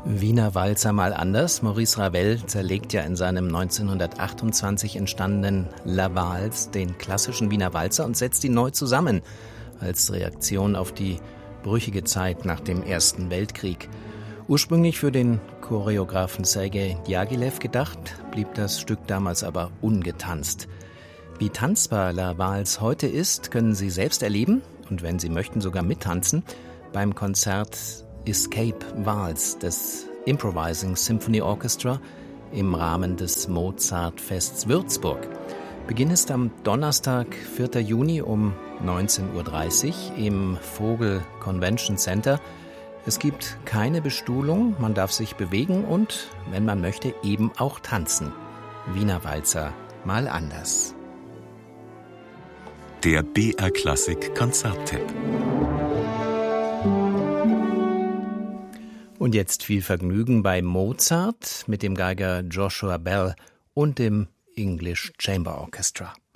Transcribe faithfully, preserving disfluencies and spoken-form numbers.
Wiener Walzer mal anders. Maurice Ravel zerlegt ja in seinem neunzehnhundertachtundzwanzig entstandenen La Valse den klassischen Wiener Walzer und setzt ihn neu zusammen, als Reaktion auf die brüchige Zeit nach dem Ersten Weltkrieg. Ursprünglich für den Choreografen Sergei Djagilev gedacht, blieb das Stück damals aber ungetanzt. Wie tanzbar La Valse heute ist, können Sie selbst erleben und wenn Sie möchten sogar mittanzen beim Konzert Escape Valse des Improvising Symphony Orchestra im Rahmen des Mozartfests Würzburg. Beginn ist am Donnerstag, vierten Juni um neunzehn Uhr dreißig im Vogel Convention Center. Es gibt keine Bestuhlung, man darf sich bewegen und, wenn man möchte, eben auch tanzen. Wiener Walzer mal anders. Der B R Klassik Konzerttipp. Und jetzt viel Vergnügen bei Mozart mit dem Geiger Joshua Bell und dem English Chamber Orchestra.